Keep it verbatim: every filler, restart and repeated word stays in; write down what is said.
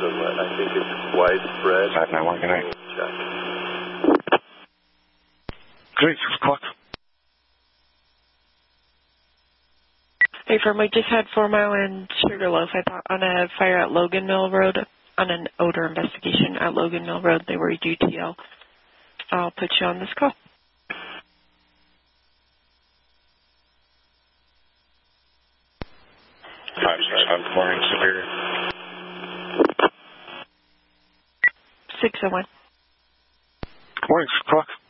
so I think it's widespread. five nine one, good night. Check. Great, six o'clock. Hey, firm, we just had Four Mile and Sugarloaf, I thought, on a fire at Logan Mill Road, on an odor investigation at Logan Mill Road. They were a D T L. I'll put you on this call. five six five, morning, Superior. six oh one. Morning, six o'clock.